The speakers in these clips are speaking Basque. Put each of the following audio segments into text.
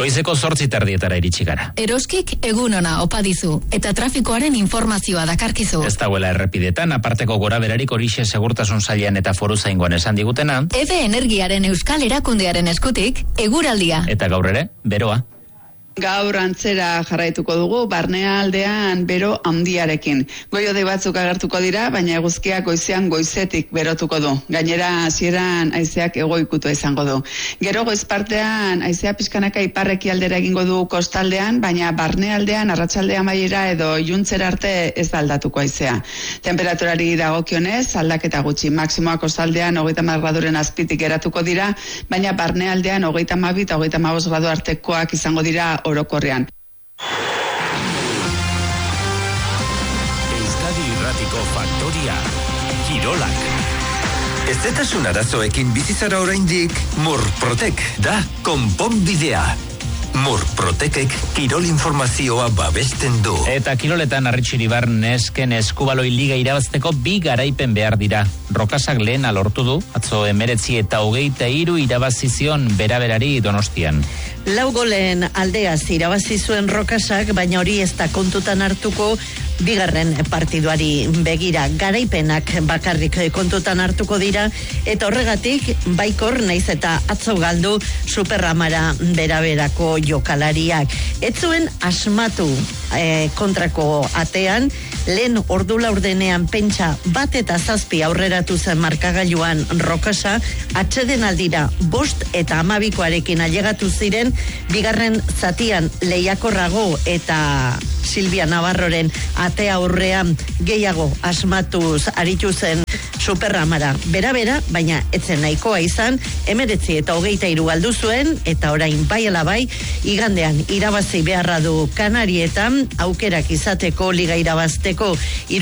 Goizeko 8:30 iritsi gara. Eroskik egun ona opa dizu eta trafikoaren informazioa dakarkizu. Ez dagoela errepidetan, aparteko goraberarik horixe segurtasun sailean eta foruzaingoan esan digutena. EVE Energiaren Euskal Erakundearen eskutik, eguraldia. Eta gaur ere, beroa. Gaur antzera jarraituko dugu, barnealdean bero handiarekin. Goiode batzuk agertuko dira, baina eguzkiak goizean goizetik berotuko du. Gainera, hasieran haizeak egoikutu izango du. Gero goizpartean haizea pixkanaka iparreki aldera egingo du kostaldean, baina barnealdean arratsaldea amaiera edo iluntzera arte ez da aldatuko haizea. Temperaturari dagokionez, aldaketa gutxi. Maximoa kostaldean 30 graduren azpitik geratuko dira, baina barnealdean 32 eta 35 gradu artekoak izango dira orokorrean. Euskadi Irratiko Faktoria, Kirolak. Ezetasun arazoekin bizizara oraindik, Murprotek da konponbidea. Murprotekek kirol informazioa babesten du. Eta kiroletan Arritxiribar nesken eskubaloi liga irabazteko 2 garaipen behar dira. Rokasak lehena lortu du, atzo 19 eta 23 irabazi zion beraberari Donostian. 4 golen aldeaz irabazi zuen Rokasak, baina hori ez da kontutan hartuko bigarren partiduari begira. Garaipenak bakarrik kontutan hartuko dira, eta horregatik baikor naiz eta atzo galdu Superamara beraberako jokalariak. Ez zuen asmatu kontrako atean, lehen ordu laurdenean pentsa 1 eta 7 aurreratu zen markagailuan Rokasa, atxeden aldira 5 eta 12koarekin ailegatu ziren, bigarren zatian lehiakorrago eta Silvia Navarroren atea aurrean gehiago asmatuz aritu zen Superamara bera, baina etzen nahikoa izan, 19 eta 23 galdu zuen, eta orain bai ala bai, igandean irabazi beharra du Kanarietan, aukerak izateko liga irabazteko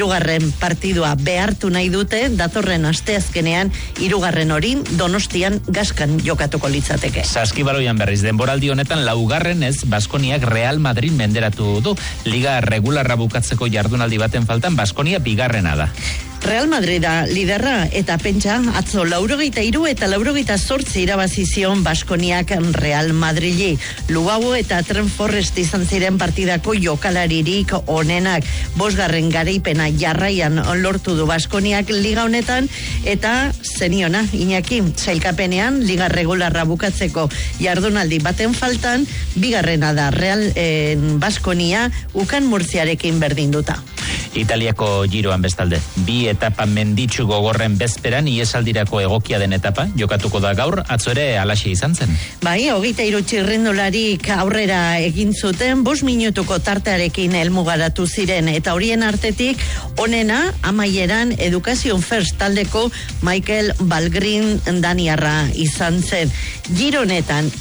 3. partidua behartu nahi dute, datorren asteazkenean 3. hori Donostian gaskan jokatuko litzateke. Saskibaloian berriz denboraldi honetan 4. Baskoniak Real Madrid menderatu du. Liga regularra bukatzeko jardunaldi baten faltan Baskonia 2. da. Real Madrida liderra eta pentsa atzo 83 eta 88 irabazi zion Baskoniak Real Madrili. Lugao eta Trent Forrest izan ziren partidako jokalaririk onenak. 5. garaipena jarraian lortu du Baskoniak liga honetan, eta zeniona Iñaki sailkapenean liga regularra bukatzeko jardunaldi baten faltan 2. da Real Baskonia ukan Murtziarekin berdinduta. Italiako giroan bestalde, 2 etapa menditsu gogorren bezperan iesaldirako egokia den etapa jokatuko da gaur, atzo ere alaxe izan zen. Bai, 23 txirrindularik aurrera egin zuten, 5 minutuko tartearekin helmugaratu ziren, eta horien artetik onena amaieran Education First taldeko Michael Balgrin Daniarra izan zen. Gironetan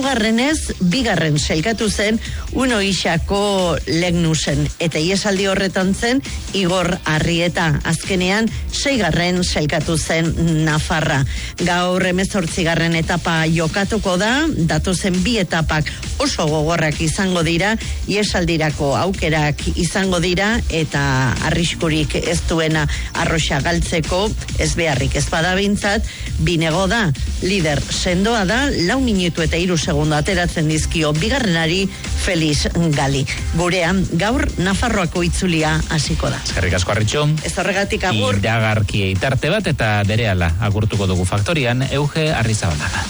3. 2. sailkatu zen Uno Isako Legnusen, eta iesaldi horretan zen Igor Arrieta. Azkenean 6. sailkatu zen Nafarra. Gaur 18. etapa jokatuko da, datozen 2 etapak oso gogorrak izango dira, iesaldirako aukerak izango dira, eta arriskurik ez duena arroxa galtzeko ez beharrik ez badabintzat, binego da, lider sendoa da, 4 minutu eta 3 segundo ateratzen dizkio bigarrenari Feliz Gali. Gurean, gaur Nafarroako itzulia hasiko da. Eskerrik asko Arritxo. Ez horregatik agur. Iragarki eitarte bat eta berehala agurtuko dugu faktorian Euge Arrizabalaga.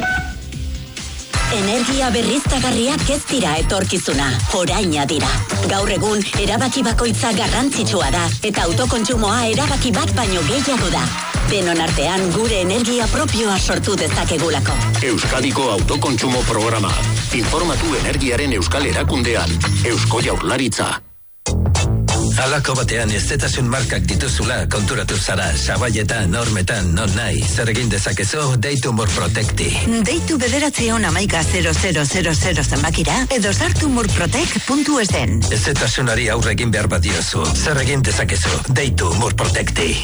Energia berriztagarriak ez dira etorkizuna, oraina dira. Gaur egun, erabaki bakoitza garrantzitsua da, eta autokontsumoa erabaki bat baino gehiago da. Denon artean gure energia propioa sortu dezakegulako. Euskadiko autokontsumo programa. Informatu energiaren euskal erakundean. Eusko Jaurlaritza. Halako batean ezetasun markak dituzula konturatu zara, sabaietan, normetan, non nahi, zer egin dezakezu, deitu Murprotekti. Deitu 9110000 zenbakira, edo sartu murprotek.esen. Ezetasunari aurre egin behar badiozu, zer egin dezakezu, deitu Murprotekti.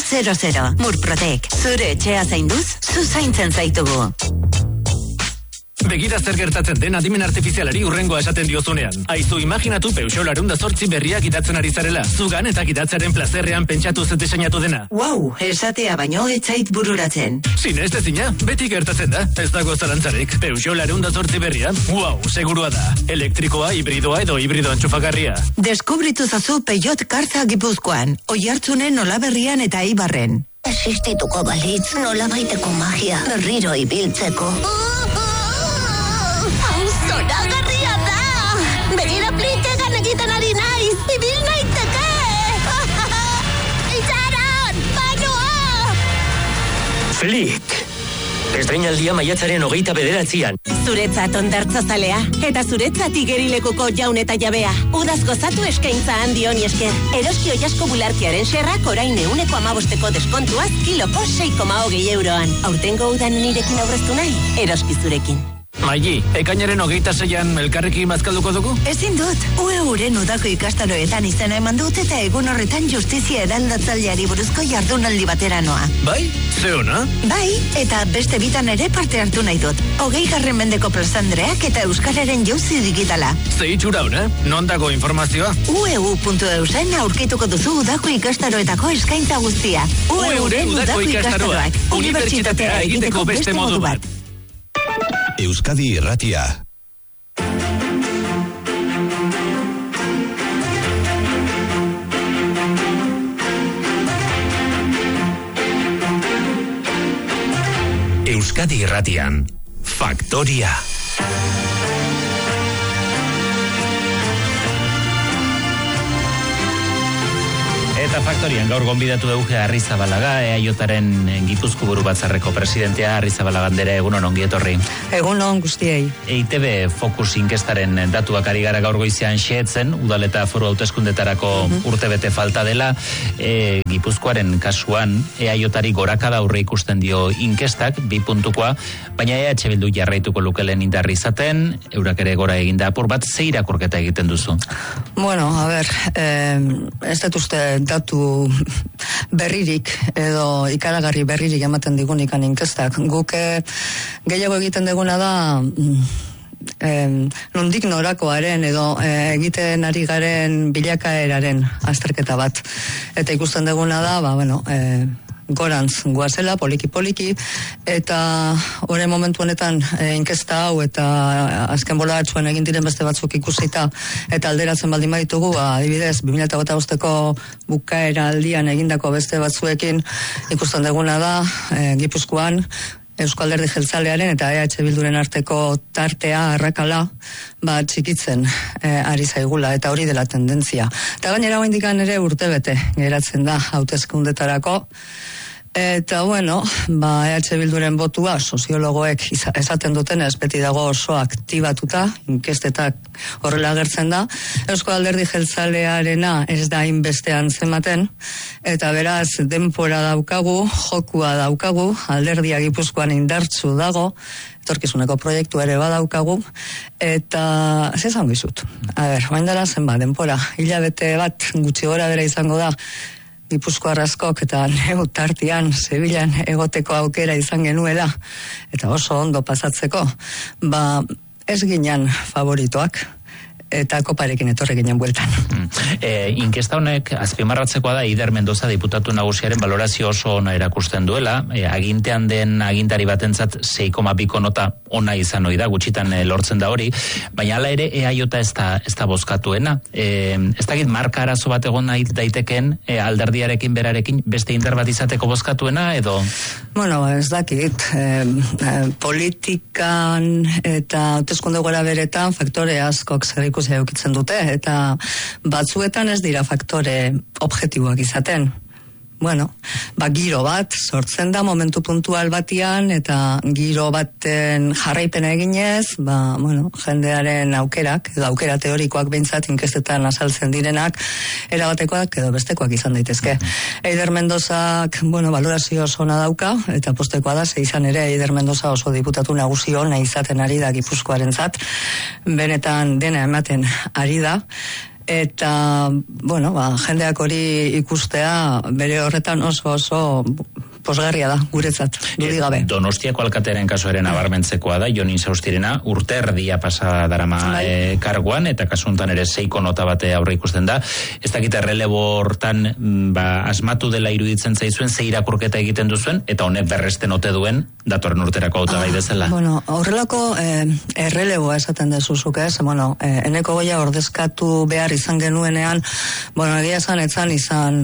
9110000. Murprotek, zure etxea zainduz, zu zaintzen zaitugu. Begira zer gertatzen den adimen artifizialari urrengoa esaten diozunean. Aizu, imaginatu Peugeot 808 berriak gidatzen ari zarela. Zugan eta gidatzearen plazerrean pentsatu diseinatu dena. Wow, esatea baino etzait bururatzen. Sinestezina, beti gertatzen da. Ez dago zalantzarik. Peugeot 808 berria, wow, segurua da. Elektrikoa, hibridoa edo hibrido antxufagarria. Deskubritu zazu Peugeot Kartza Gipuzkoan, Oiartzunen, Olaberrian eta Eibarren. Existituko balitz nolabaiteko magia berriro ibiltzeko. Hau zoragarria da! Begira plikegan egiten ari naiz, ibil naiteke! Itxaron, banua! Flik! Estreinaldia maiatzaren 29an. Zuretzat ondartzazalea, eta zuretzat igerilekuko jaun eta jabea. Udaz gozatu eskaintza handi honi esker. Eroski oiasko bularkiaren xerrak orain 15% deskontuaz kiloko 6,20 euroan. Aurtengo udan nirekin aurreztu nahi, eroski zurekin. Maili, ekainaren 26an elkarrekin bazkalduko dugu? Ezin dut, UEUren udako ikastaroetan izena eman dut eta egun horretan justizia eraldatzaileari buruzko jardunaldi batera noa. Bai? Ze ona? Bai, eta beste bitan ere parte hartu nahi dut. 20. mendeko plazandreak eta euskararen jauzi digitala. Ze itxura ona? Non dago informazioa? ueu.eusen aurkituko duzu udako ikastaroetako eskaintza guztia. UEUren udako ikastaroak. Unibertsitatea egiteko beste modu bat. Euskadi Irratia. Euskadi Irratian. Faktoria. Eta Faktorian gaur gonbidatu dugu Arrizabalaga, EAJaren Gipuzko buru batzarreko presidentea. Arrizabalaga bandera, egunon ongi etorri. Egunon guztiei. EITB Focus inkestaren datuak ari gara gaur goizean xehetzen, udal eta foru hauteskundetarako urtebete falta dela. Gipuzkoaren kasuan EAJari gorakada aurre ikusten dio inkestak, 2 puntukoa, baina EH Bildu jarraituko lukelen indarri izaten, eurak ere gora eginda apur bat, ze irakurketa egiten duzu? Bueno, a ver, ez dut uste datu berririk edo ikaragarri berririk ematen digunikan inkestak. Guk gehiago egiten duguna da nondik norakoaren edo egiten ari garen bilakaeraren azterketa bat. Eta ikusten duguna da, gorantz guazela, poliki-poliki, eta horren momentu honetan inkesta hau eta azken bolagatxuan egin diren beste batzuk ikusita eta alderatzen baldin baditugu, adibidez, 2025ko bukaera aldian egindako beste batzuekin ikusten duguna da, Gipuzkoan, Eusko Alderdi Jeltzalearen eta EH Bilduren arteko tartea, arrakala, txikitzen ari zaigula, eta hori dela tendentzia. Eta gainera oraindikan ere urtebete geratzen da hauteskundetarako. Eta EH Bilduren botua soziologoek esaten dutenez beti dago oso aktibatuta, inkestetak horrela agertzen da. Eusko Alderdi Jeltzalearena ez da hainbeste antzematen, eta beraz denpora daukagu, jokua daukagu, alderdia Gipuzkoan indartsu dago, etorkizuneko proiektu ere badaukagu, eta zezango izut. Oain dela zenba, denpora, hilabete bat gutxi gora bera izango da, Gipuzko arrazkok eta neu tartian Sevillan egoteko aukera izan genuela, eta oso ondo pasatzeko, ez ginen favoritoak, eta koparekin etorri ginen bueltan. Inkesta honek azpimarratzekoa da Eider Mendoza diputatu nagusiaren valorazio oso ona erakusten duela, agintean den agintari batentzat 6,2 nota ona izan ohi da, gutxitan lortzen da hori, baina hala ere EAJ ez da bozkatuena. Ez dakit marka arazo bat egon daiteken alderdiarekin berarekin beste indar bat izateko bozkatuena edo? Bueno, ez dakit, politikan eta hauteskunde gora beretan faktore askok zer ikusi edukitzen dute, eta batzuetan ez dira faktore objektiboak izaten. Giro bat sortzen da momentu puntual batian, eta giro baten jarraipena eginez, jendearen aukerak, edo aukera teorikoak behintzat inkestetan azaltzen direnak, erabatekoak edo bestekoak izan daitezke. Eider Mendozak, valorazio oso ona dauka, eta postekoa da, izan ere Eider Mendoza oso diputatu nagusi ona izaten ari da Gipuzkoarentzat, benetan dena ematen ari da, eta, jendeak hori ikustea bere horretan oso posgarria da, guretzat, dudik gabe. Donostiako alkatearen kasuaren nabarmentzekoa da, Jon Insaustirena, urte erdia pasa darama karguan, eta kasuntan ere 6 nota bate aurre ikusten da. Ez dakit errelebo hortan asmatu dela iruditzen zaizuen, ze irakurketa egiten duzuen, eta honek berresten ote duen, datorren urterako hautagai bezala. Bueno, horrelako erreleboa esaten dezuzuk, Eneko Goia ordezkatu behar izan genuenean, egia esan izan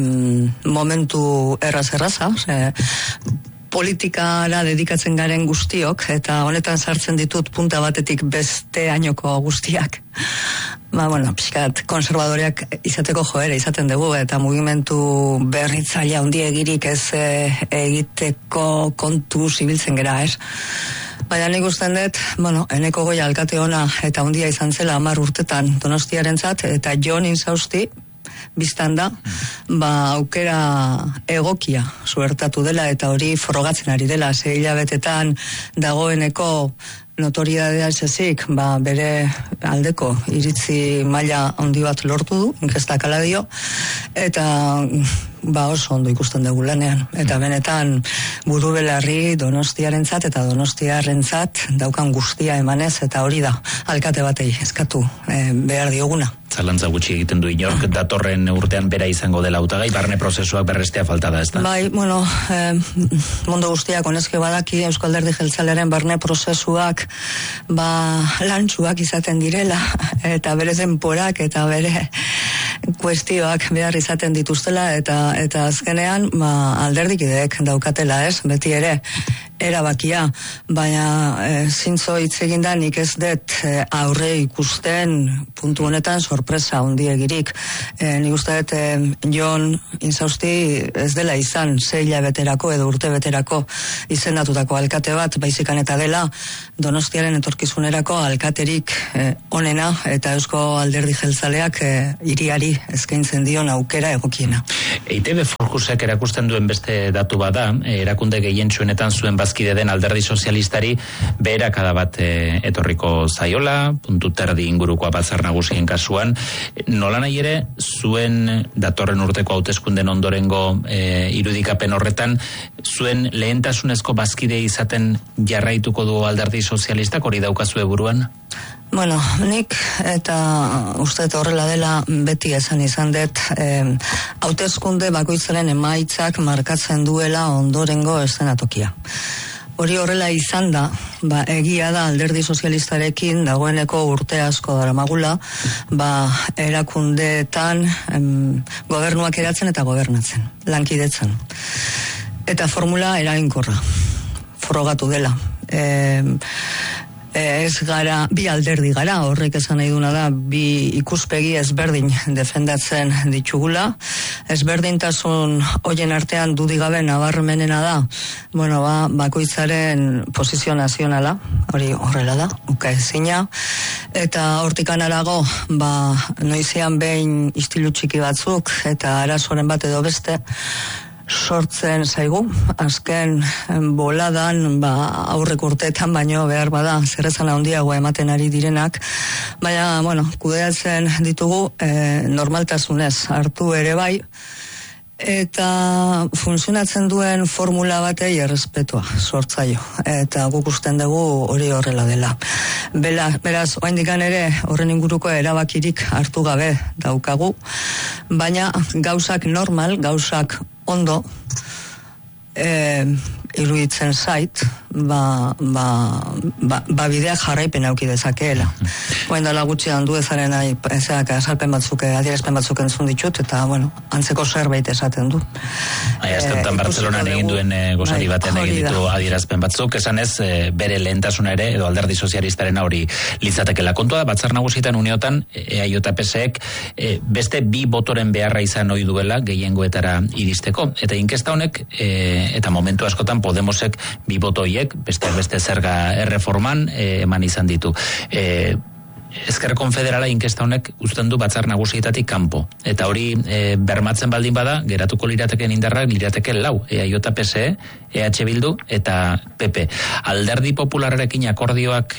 momentu erraza, politikara dedikatzen garen guztiok, eta honetan sartzen ditut punta batetik beste ainoko guztiak. Pixkat, konservadoreak izateko joera izaten dugu, eta mugimendu berritzaile handiegirik ez egiteko kontu zibiltzen gera, ez? Baina nik usten dut, Eneko Goia alkate ona eta handia izan zela 10 urtetan Donostiarentzat, eta Jon Insausti, biztan da, aukera egokia suertatu dela, eta hori frogatzen ari dela, 6 hilabetetan dagoeneko notoriadea ez ezik, bere aldeko iritzi maila handi bat lortu du, inkestak ala dio, eta oso ondo ikusten dugu lanean. Eta benetan buru belarri Donostiarentzat eta Donostiarrentzat daukan guztia emanez, eta hori da, alkate batei eskatu behar dioguna. Zalantza gutxi egiten du inork, datorren urtean bera izango dela hautagai, barne prozesuak berrestea falta da, ez da? Mundu guztiak honezke badaki Euskal Alderdi Jeltzalearen barne prozesuak lantsuak izaten direla, eta bere denporak eta bere kuestioak behar izaten dituztela, eta azkenean alderdikideek daukatela, ez? Beti ere erabakia, baina zintzo hitz eginda nik ez dut aurre ikusten puntu honetan sorpresa handiegirik. Nik uste dut Jon Insausti ez dela izan 6 hilabeterako edo urte beterako izendatutako alkate bat, baizikan eta dela Donostiaren etorkizunerako alkaterik onena, eta Eusko Alderdi Jeltzaleak hiriari eskaintzen dion aukera egokiena. EITB Forjusek erakusten duen beste datu bada, erakunde gehientsuenetan zuen bazkide den Alderdi Sozialistari beherakada bat etorriko zaiola, puntu terdi ingurukoa Batzar Nagusien kasuan. Nola nahi ere, zuen datorren urteko hauteskunden ondorengo irudikapen horretan, zuen lehentasunezko bazkide izaten jarraituko du Alderdi Sozialistak, hori daukazue buruan? Nik eta uste horrela dela beti izan dut, hauteskunde bakoitzaren emaitzak markatzen duela ondorengo eszenatokia. Hori horrela izan da, egia da Alderdi Sozialistarekin dagoeneko urte asko daramagula, erakundeetan gobernuak eratzen eta gobernatzen, lankidetzen. Eta formula eraginkorra, frogatu dela. Ez gara, bi alderdi gara, horrek esan nahi duna da, bi ikuspegi ezberdin defendatzen ditugula. Ezberdintasun hoien artean dudigabe nabarmenena da, bakoitzaren posizio nazionala, hori horrela da, ukaezina, eta hortikan arago, noizean behin istilu txiki batzuk, eta arazoren bat edo beste, sortzen zaigu, azken boladan aurrek urteetan baino behar bada zerrezan handiagoa ematen ari direnak, baina, kudeatzen ditugu normaltasunez hartu ere bai, eta funtzionatzen duen formula batei errespetua sortzaio, eta guk usten dugu hori horrela dela. Beraz, oraindikan ere horren inguruko erabakirik hartu gabe daukagu, baina gauzak normal, gauzak ondo iruditzen zait, bideak jarraipen auki dezakeela. Dela gutxi handu ezaren azalpen batzuk, adierazpen batzuk entzun ditut, eta, antzeko zerbait esaten du. Aztetan Bartzelonan egin duen gozari baten egin ditu adierazpen batzuk, esan ez, bere lehentasuna ere, edo Alderdi Sozialistaren hori litzatekela. Kontua da, Batzar Nagusietan Uniotan, EAJ PSek, beste bi botoren beharra izan ohi duela gehiengoetara iristeko. Eta inkesta honek, eta momentu askotan Podemosek bi botoiek, beste zerga erreforman eman izan ditu. Ezker Konfederala inkesta honek uzten du Batzar Nagusietatik kanpo. Eta hori bermatzen baldin bada, geratuko lirateken indarrak lirateke 4, EAJ PSE, EH Bildu eta PP. Alderdi Populararekin akordioak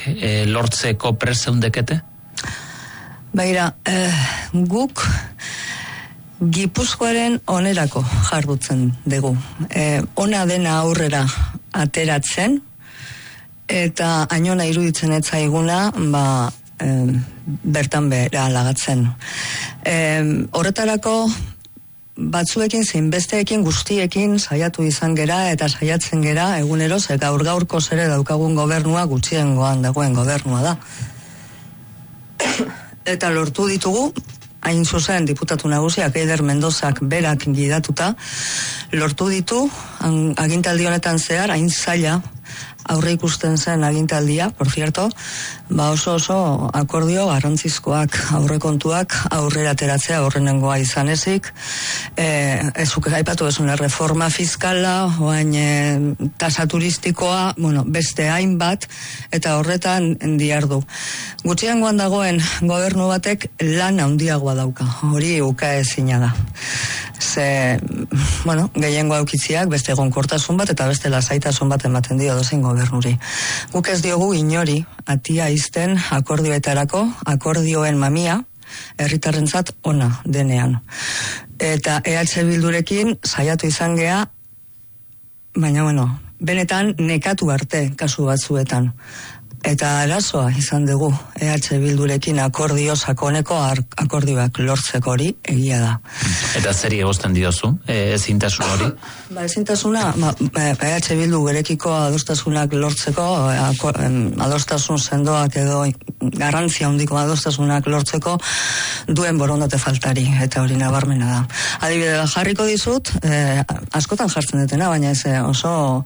lortzeko prest zeundekete? Guk Gipuzkoaren onerako jardutzen dugu. Ona dena aurrera ateratzen, eta ainona iruditzen etzaiguna, bertan bera lagatzen. Horretarako, batzuekin, zein besteekin, guztiekin saiatu izan gera eta saiatzen gera egunero, ze gaur-gaurko zere daukagun gobernua gutxiengoan dagoen gobernua da. Eta lortu ditugu, hain zuzen diputatu nagusiak Eider Mendozak berak gidatuta, lortu ditu, agintaldi honetan zehar, hain zaila, aurre ikusten zen agintaldia, por cierto, oso akordio garrantzizkoak, aurrekontuak aurrera ateratzea aurrenengoa izan ezik, ezuk aipatu ezun reforma fiskala, oain tasa turistikoa, beste hainbat, eta horretan diardu. Gutxiengoan dagoen gobernu batek lan handiagoa dauka, hori ukaezina da. Ze, gehiengo aukitziak beste egonkortasun bat eta beste lasaitasun bat ematen dio dozein gobernuri. Guk ez diogu inori atia izten akordioetarako, akordioen mamia, herritarrentzat ona denean. Eta EH Bildurekin saiatu izan gea, baina benetan nekatu arte kasu batzuetan. Eta arazoa izan dugu EH Bildurekin akordio sakoneko akordioak lortzeko hori egia da. Eta zeri egozten diozu, ezintasun hori? Ezintasuna, EH Bildu berekiko adostasunak lortzeko, adostasun sendoak edo garrantzia handiko adostasunak lortzeko duen borondate faltari, eta hori nabarmena da. Adibide jarriko dizut, askotan jartzen dutena, baina ez oso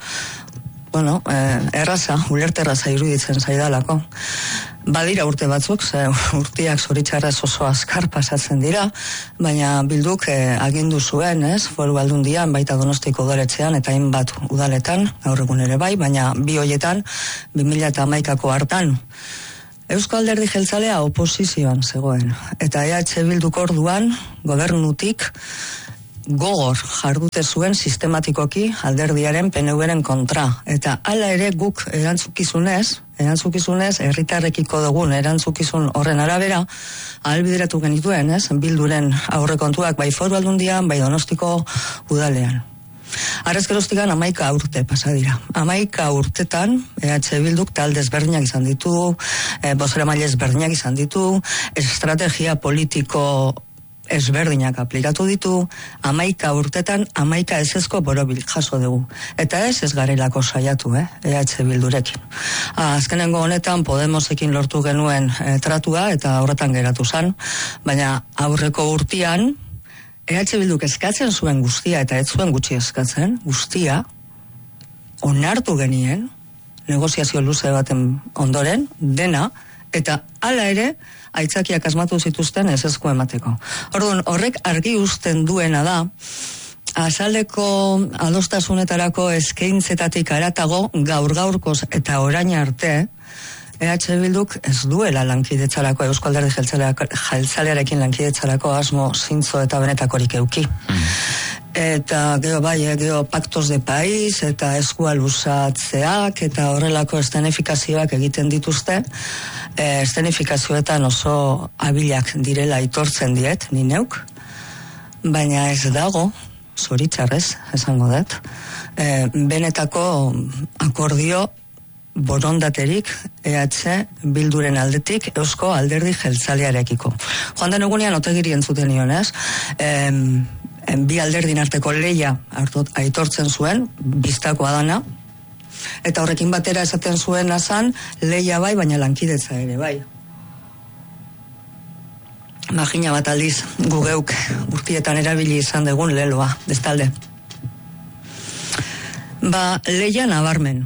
erraza, ulerterraza iruditzen zaidalako. Badira urte batzuk, urteak zoritxarrez oso azkar pasatzen dira, baina Bilduk agindu zuen, Foru Aldundian, baita Donostiko udaletxean, eta hainbat udaletan, gaur egun ere bai, baina bi hoietan, 2011ko hartan, Eusko Alderdi Jeltzalea oposizioan zegoen, eta EH Bilduk orduan, gobernutik, gogor jardute zuen sistematikoki alderdiaren PNV-ren kontra. Eta hala ere guk erantzukizunez, herritarrekiko dugun erantzukizun horren arabera, ahalbideratu genituen, Bilduren aurrekontuak bai Foru Aldundian, bai Donostiko udalean. Arrezkerostikan 11 urte pasadira. 11 urtetan EH Bilduk talde ezberdinak izan ditu, bozeramaile ezberdinak izan ditu, estrategia politiko ezberdinak aplikatu ditu, 11 urtetan 11 ezezko borobil jaso dugu. Eta ez garelako saiatu, EH Bildurekin. Azkenengo honetan Podemosekin lortu genuen tratua eta horretan geratu zan, baina aurreko urtean EH Bilduk eskatzen zuen guztia eta ez zuen gutxi eskatzen, guztia onartu genien, negoziazio luze baten ondoren, dena, eta hala ere, aitzakiak asmatu zituzten ezezko emateko. Orduan, horrek argi uzten duena da, azaleko adostasunetarako eskaintzetatik aratago, gaur-gaurkoz eta orain arte, EH Bilduk ez duela lankidetzarako, Eusko Alderdi Jeltzalearekin lankidetzarako asmo zintzo eta benetakorik euki. Eta gero paktos de país eta eskua luzatzeak eta horrelako estenifikazioak egiten dituzte, estenifikazioetan oso abilak direla aitortzen diet, ni neuk, baina ez dago, zoritxarrez, esango dut, benetako akordio borondaterik EH Bilduren aldetik Eusko Alderdi Jeltzalearekiko. Joan den egunean Otegiri entzuten nionez, bi alderdin arteko lehia aitortzen zuen, biztakoa dana, eta horrekin batera esaten zuen azan, lehia bai, baina lankidetza ere bai. Magina bat aldiz, gugeuk urtietan erabili izan dugun leloa, bestalde. Lehia nabarmen,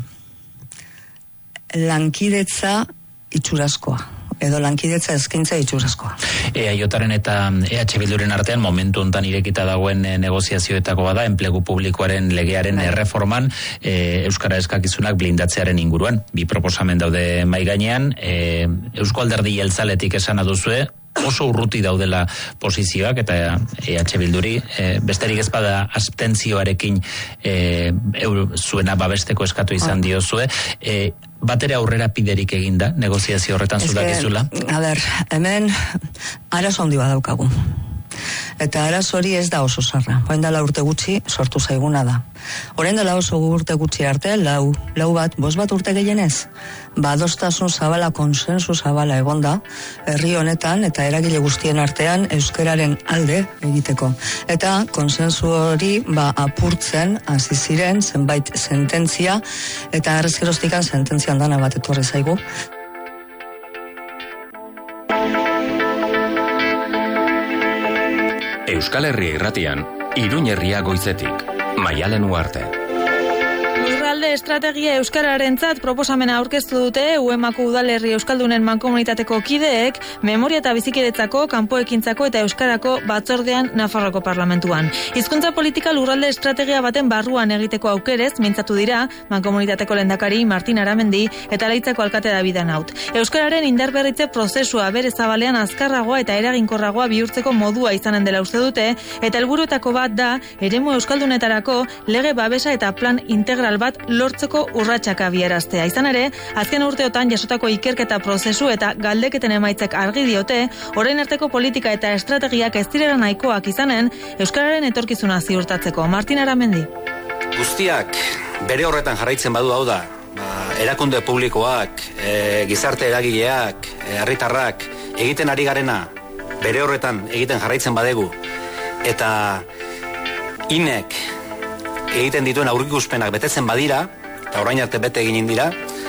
lankidetza itxurazkoa, edo lankidetza eskaintza itxurazkoa. EAJaren eta EH Bilduren artean momentu hontan irekita dagoen negoziazioetako bada, enplegu publikoaren legearen erreforman euskara eskakizunak blindatzearen inguruan. Bi proposamen daude mahai gainean, Eusko Alderdi Jeltzaletik esana duzue, oso urruti daudela posizioak eta EH Bilduri besterik ez bada abstentzioarekin zuena babesteko eskatu izan diozue, batere aurrera piderik eginda negoziazio horretan zudakizula? Hemen arazo handi badaukagu. Eta arazo hori ez da oso zarra. Orain dela urte gutxi sortu zaiguna da. Orain dela oso urte gutxi arte, lau bat, 5 bat urte gehienez, adostasun zabala, konsensu zabala egonda, herri honetan eta eragile guztien artean euskararen alde egiteko. Eta konsensu hori apurtzen hasi ziren zenbait sententzia, eta arrezkerostikan sententzian dana bat etorri zaigu. Euskal Herria Irratian, Iruña Herria Goizetik, Maialen Uarte. Lurralde estrategia euskararentzat proposamena aurkeztu dute UEMako udalerri euskaldunen mankomunitateko kideek memoria eta bizikidetzako, kanpoekintzako eta euskarako batzordean Nafarroako parlamentuan. Hizkuntza politika lurralde estrategia baten barruan egiteko aukerez mintzatu dira mankomunitateko lehendakari Martin Aramendi eta Leitzako alkate David Anaut. Euskararen indarberritze prozesua bere zabalean azkarragoa eta eraginkorragoa bihurtzeko modua izanen dela uste dute, eta helburuetako bat da eremu euskaldunetarako lege babesa eta plan integral bat lortzeko urratsak abiaraztea. Izan ere, azken urteotan jasotako ikerketa prozesu eta galdeketen emaitzek argi diote, orain arteko politika eta estrategiak ez direla nahikoak izanen euskararen etorkizuna ziurtatzeko. Martin Aramendi. Guztiak bere horretan jarraitzen badu hau da, erakunde publikoak, gizarte eragileak, herritarrak egiten ari garena bere horretan egiten jarraitzen badegu, eta inek egiten dituen aurrikuspenak betetzen badira, eta orain arte bete egin dira,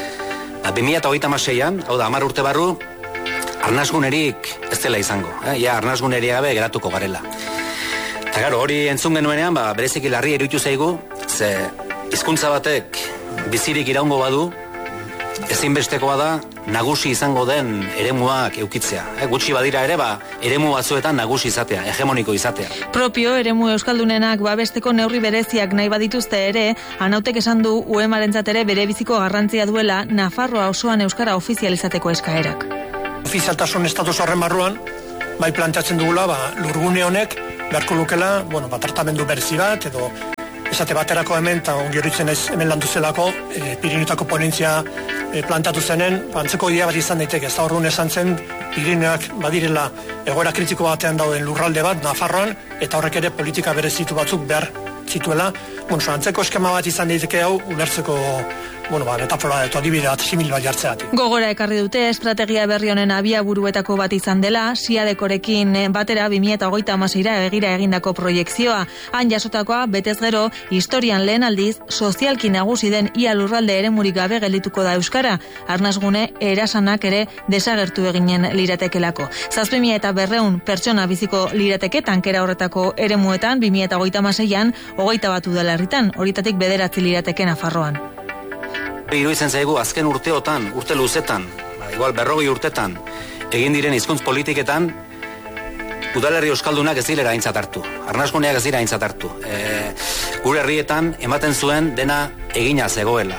2026an, hau da 10 urte barru, arnasgunerik ez dela izango. Ja, arnasguneri gabe geratuko garela. Eta gero, hori entzun genuenean, bereziki larri iruditu zaigu, ze hizkuntza batek bizirik iraungo badu, ezinbestekoa da nagusi izango den eremuak eukitzea. Gutxi badira ere, eremu batzuetan nagusi izatea, hegemoniko izatea. Propio eremu euskaldunenak babesteko neurri bereziak nahi badituzte ere, Anautek esan du UEMarentzat ere bere biziko garrantzia duela Nafarroa osoan euskara ofizializateko eskaerak. Ofizialtasun estatus horren barruan, bai planteatzen dugula, lurgune honek beharko lukela, tratamendu berezi bat, edo esate baterako hemen, eta ongi horitzen ez hemen landu zelako, Pirinotako ponentzia plantatu zenen, antzeko idea bat izan daiteke, ez da horren esan zen, Pirineoak badirela egoera kritiko batean dauden lurralde bat, Nafarroan, eta horrek ere politika berezitu batzuk behar zituela. Antzeko eskema bat izan daiteke hau, ulertzeko metafora eta adibide bat simil bat jartzeatik. Gogora ekarri dute estrategia berri honen abiaburuetako bat izan dela, Siadekorekin batera 2026ra begira egindako proiekzioa. Han jasotakoa betez gero, historian lehen aldiz, sozialki nagusi den ia lurralde eremurik gabe geldituko da euskara. Arnasgune erasanak ere desagertu eginen liratekelako. 7.200 pertsona biziko lirateke tankera horretako eremuetan 2026an 21 udalerritan, horietatik 9 lirateke Nafarroan. Iruditzen zaigu azken urteotan, urte luzetan, igual 40 urtetan, egin diren hizkuntz politiketan, udalerri euskaldunak ez direla aintzat hartu. Arnasguneak ez dira aintzat hartu. Gure herrietan ematen zuen dena egina zegoela.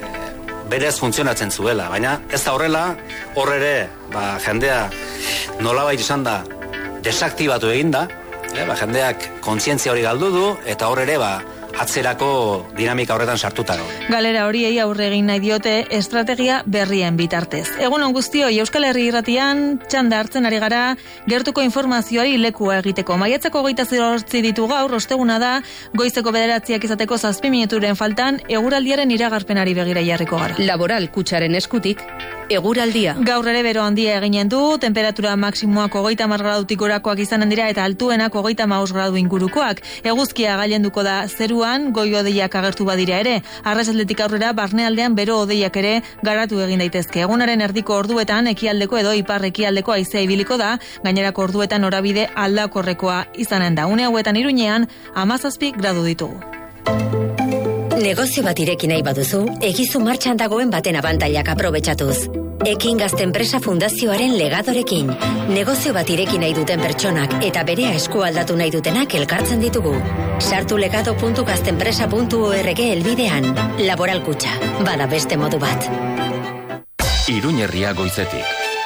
Berez funtzionatzen zuela, baina ez da horrela, hor ere, jendea nolabait izan da desaktibatu eginda, jendeak kontzientzia hori galdu du, eta hor ere, atzerako dinamika horretan sartuta dago. Galera horiei aurre egin nahi diote estrategia berrien bitartez. Egun on guztioi, Euskal Herri Irratian txanda hartzen ari gara gertuko informazioari lekua egiteko. Maiatzeko 28 ditu gaur, osteguna da, goizeko 9 izateko 7 minuturen faltan eguraldiaren iragarpenari begira jarriko gara. Laboral Kutxaren eskutik eguraldia. Gaur ere bero handia eginen du, temperatura maksimoak 30 gradutik gorakoak izanen dira eta altuenak 35 gradu ingurukoak. Eguzkia gailenduko da zeruan, goi hodeiak agertu badira ere. Arratsaldetik aurrera barnealdean bero hodeiak ere garatu egin daitezke. Egunaren erdiko orduetan ekialdeko edo ipar ekialdeko haizea ibiliko da, gainerako orduetan norabide aldakorrekoa izanen da. Une hauetan Iruñean 17 gradu ditugu. Negozio bat ireki nahi baduzu, egizu martxan dagoen baten abantailak aprobetxatuz. Ekin Gazte Enpresa Fundazioaren legadorekin. Negozio bat ireki nahi duten pertsonak eta berea eskualdatu nahi dutenak elkartzen ditugu. Sartu legado.gaztenpresa.org helbidean. Laboral Kutxa, bada beste modu bat. Iruña Herria Goizetik.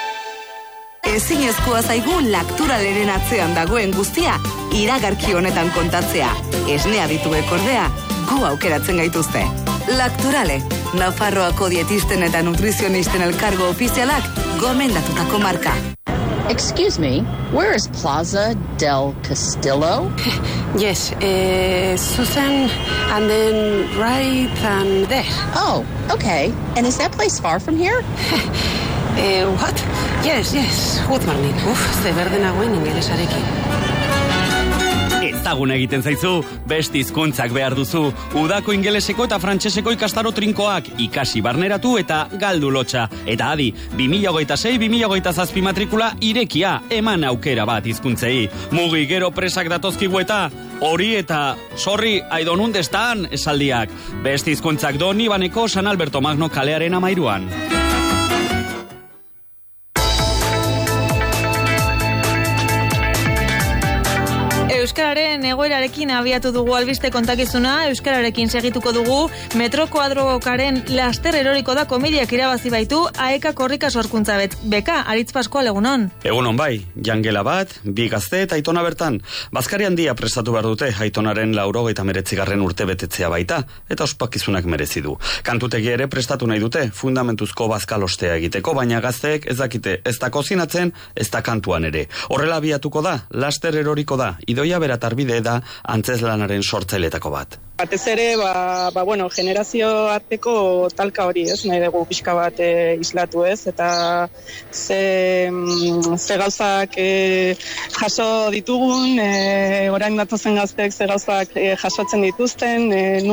Ezinezkoa zaigu Lakturaleren atzean dagoen guztia iragarki honetan kontatzea. Esnea dituek ordea, gu aukeratzen gaituzte. Lakturale, Nafarroako dietisten eta nutrizionisten elkargo ofizialak gomendatutako marka. Excuse me, where is Plaza del Castillo? Yes, Susan, and then right and there. Oh, okay. And is that place far from here? What? Yes, good morning. Ze berde nagoen ingelesarekin. Ezagun egiten zaizu, beste hizkuntzak behar duzu. Udako ingeleseko eta frantseseko ikastaro trinkoak ikasi barneratu eta galdu lotxa. Eta adi, 2026-2027 matrikula irekia, eman aukera bat hizkuntzei. Mugi gero presak datozkigu eta hori eta sorri, aidon undestan esaldiak. Beste hizkuntzak Don Ibaneko San Alberto Magno kalearen 13an. Euskararen egoerarekin abiatu dugu albiste kontakizuna, euskararekin segituko dugu, Metro Kuadrokaren laster eroriko da komediak irabazi baitu, AEK korrika sorkuntza beka, Aritz Paskoal egunon. Egunon bai, jangela bat, bi gazte eta Aitona bertan. Bazkari handia prestatu behar dute, Aitonaren 89. urte betetzea baita, eta ospakizunak merezi du. Kantutegi ere prestatu nahi dute, fundamentuzko bazkalostea egiteko, baina gazteek ez dakite, ez da kozinatzen, ez da kantuan ere. Horrela abiatuko da, laster eroriko da, Idoia Beratarbide da antzeslanaren sortzailetako bat. Batez ere, generazio arteko talka hori, ez, nahi dugu pixka bat islatu, ez, eta ze gauzak jaso ditugun, orain datozen gazteek ze gauzak jasotzen dituzten,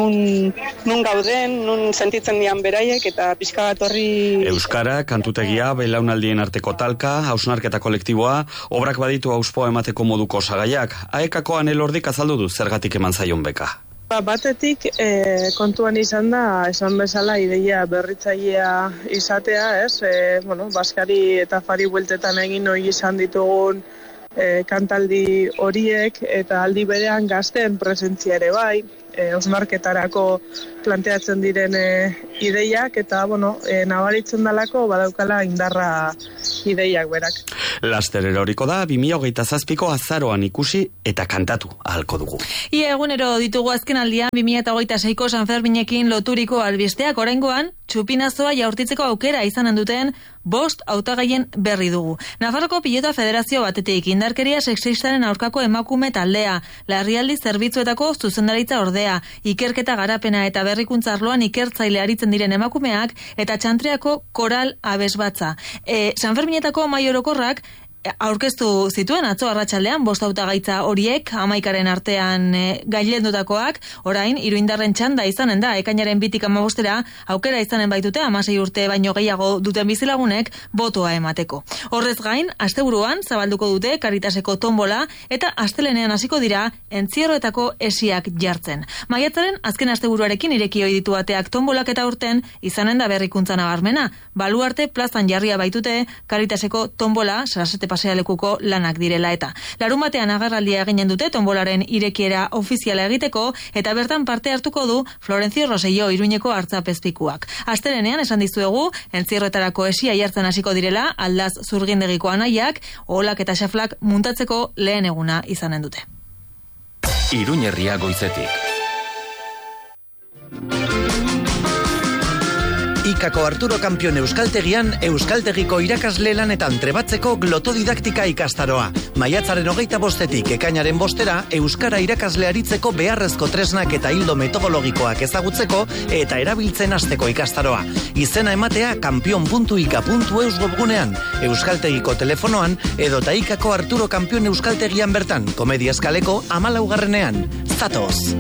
nun gauden, nun sentitzen dian beraiek, eta pixka bat horri... Euskara, kantutegia, belaunaldien arteko talka, hausnarketa kolektiboa, obrak baditu auspoa emateko moduko osagaiak, AEK-ko Elordik azaldu du zergatik eman zaion beka. Batetik kontuan izan da, esan bezala ideia berritzailea izatea, ez? Baskari eta fari bueltetan egin hori izan ditugun kantaldi horiek, eta aldi berean gazteen presentzia ere bai, osmarketarako planteatzen diren ideiak, eta nabaritzen dalako badaukala indarra ideiak berak. Laster eroriko da, 2027ko azaroan ikusi eta kantatu ahalko dugu. Ia egunero ditugu azken aldian 2026ko San Ferminekin loturiko albisteak, oraingoan txupinazoa jaurtitzeko aukera izanen duten 5 hautagaien berri dugu. Nafarroko Pilota Federazio batetik indarkeria sexistaren aurkako emakume taldea, larrialdi zerbitzuetako zuzendaritza ordea, ikerketa garapena eta berrikuntza arloan ikertzaile aritzen diren emakumeak eta Txantriako koral abesbatza. San Ferminetako mahai orokorrak aurkeztu zituen atzo arratsaldean 5 hautagaitza horiek 11aren artean gailendutakoak, orain iruindarren txanda izanen da, ekainaren 2tik 15era aukera izanen baitute 16 urte baino gehiago duten bizilagunek botoa emateko. Horrez gain, asteburuan zabalduko dute Karitaseko tombola eta astelenean hasiko dira entzierroetako esiak jartzen. Maiatzaren azken asteburuarekin ireki ohi ditu ateak tombolak eta urten izanen da berrikuntza nabarmena. Baluarte plazan jarria baitute Karitaseko tombola Sarasate pasealekuko lanak direla eta. Larunbatean agerraldia eginen dute tombolaren irekiera ofiziala egiteko eta bertan parte hartuko du Florencio Rosello Iruñeko hartzapezpikuak. Astelenean esan dizuegu entzierroetarako esia jartzen hasiko direla Aldaz Zurgindegiko anaiak oholak eta xaflak muntatzeko lehen eguna izanen dute. Iruñerria goizetik. Ikako Arturo Kampion Euskaltegian Euskaltegiko irakasle lanetan trebatzeko glotodidaktika ikastaroa. Maiatzaren 25etik ekainaren 5era Euskara irakasle aritzeko beharrezko tresnak eta hildo metodologikoak ezagutzeko eta erabiltzen hasteko ikastaroa. Izena ematea kampion.ika.eus webgunean, Euskaltegiko telefonoan edota Ikako Arturo Kampion Euskaltegian bertan, Komedia Eskaleko 14ean. Zatoz!